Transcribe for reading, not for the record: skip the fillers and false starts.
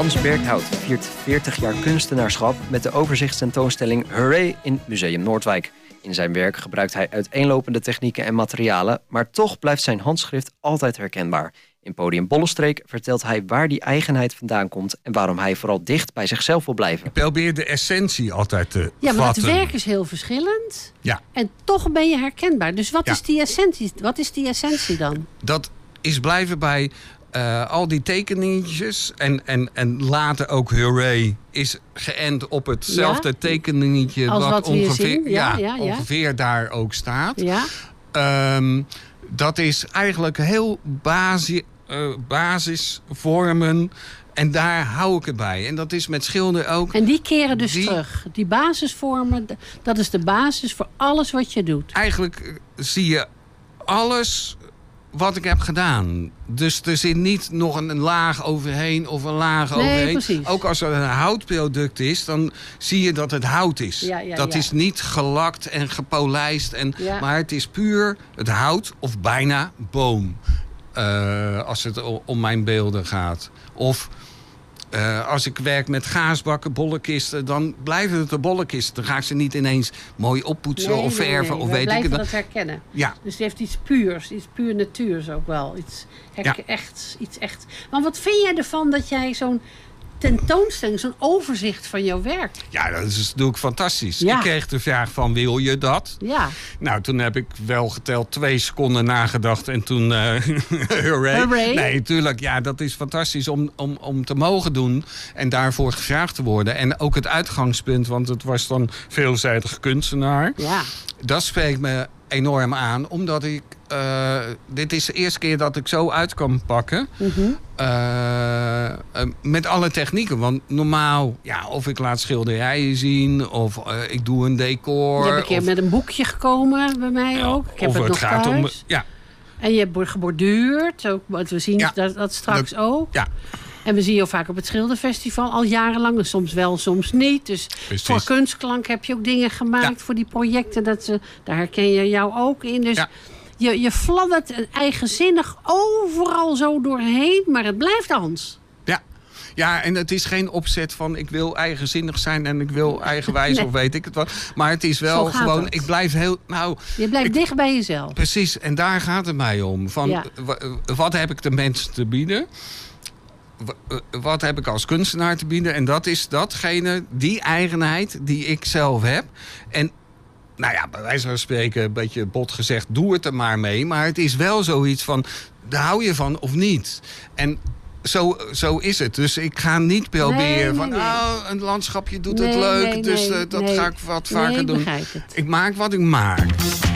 Hans Berkhout viert 40 jaar kunstenaarschap met de overzichtstentoonstelling Hooray in Museum Noordwijk. In zijn werk gebruikt hij uiteenlopende technieken en materialen, maar toch blijft zijn handschrift altijd herkenbaar. In Podium Bollenstreek vertelt hij waar die eigenheid vandaan komt en waarom hij vooral dicht bij zichzelf wil blijven. Ik probeer de essentie altijd te vatten. maar het werk is heel verschillend. Ja. En toch ben je herkenbaar. Dus wat is die essentie? Wat is die essentie dan? Dat is blijven bij al die tekeningetjes en later ook Hooray is geënt op hetzelfde tekeningetje als wat ongeveer, ongeveer daar ook staat. Ja. Dat is eigenlijk heel basisvormen. En daar hou ik het bij. En dat is met schilderen ook. En die keren dus terug. Die basisvormen, dat is de basis voor alles wat je doet. Eigenlijk zie je alles wat ik heb gedaan. Dus er zit niet nog een laag overheen of een laag overheen. Precies. Ook als er een houtproduct is, dan zie je dat het hout is. Dat is niet gelakt en gepolijst. Maar het is puur het hout of bijna boom. Als het om mijn beelden gaat. Of als ik werk met gaasbakken, bollenkisten, dan blijven het de bollenkisten. Dan ga ik ze niet ineens mooi oppoetsen of verven. Of weet ik het. Blijven dat herkennen. Ja. Dus het heeft iets puurs, iets puur natuurs ook wel. Iets echt. Maar wat vind jij ervan dat jij zo'n tentoonstelling, zo'n overzicht van jouw werk? Ja, dat is natuurlijk fantastisch. Ja. Ik kreeg de vraag van, wil je dat? Ja. Nou, toen heb ik wel geteld 2 seconden nagedacht en toen hooray. Nee, tuurlijk, ja, dat is fantastisch om te mogen doen en daarvoor gevraagd te worden. En ook het uitgangspunt, want het was dan veelzijdig kunstenaar. Ja. Dat spreekt me enorm aan, omdat ik dit is de eerste keer dat ik zo uit kan pakken. Mm-hmm. Met alle technieken. Want normaal, of ik laat schilderijen zien, of ik doe een decor. Je hebt een keer met een boekje gekomen bij mij ook. Ik heb of het nog gaat thuis. En je hebt geborduurd. Ook, we zien dat straks ook. Ja. En we zien je vaak op het Schilderfestival al jarenlang. En soms wel, soms niet. Dus voor Kunstklank heb je ook dingen gemaakt voor die projecten. Daar herken je jou ook in. Dus je fladdert eigenzinnig overal zo doorheen. Maar het blijft Hans. Ja, en het is geen opzet van ik wil eigenzinnig zijn en ik wil eigenwijs of weet ik het wat. Maar het is wel gewoon, ik blijf heel... Je blijft dicht bij jezelf. Precies, en daar gaat het mij om. Wat heb ik de mensen te bieden? Wat heb ik als kunstenaar te bieden? En dat is die eigenheid die ik zelf heb. En bij wijze van spreken, een beetje bot gezegd, doe het er maar mee. Maar het is wel zoiets van, daar hou je van of niet. En zo is het. Dus ik ga niet proberen een landschapje doet het leuk. Dus dat ga ik wat vaker doen. Ik maak wat ik maak.